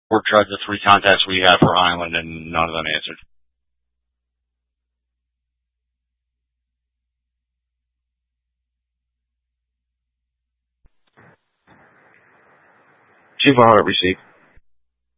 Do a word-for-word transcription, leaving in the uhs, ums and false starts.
Or tried the three contacts we had for Island, and none of them answered. Chief one hundred received.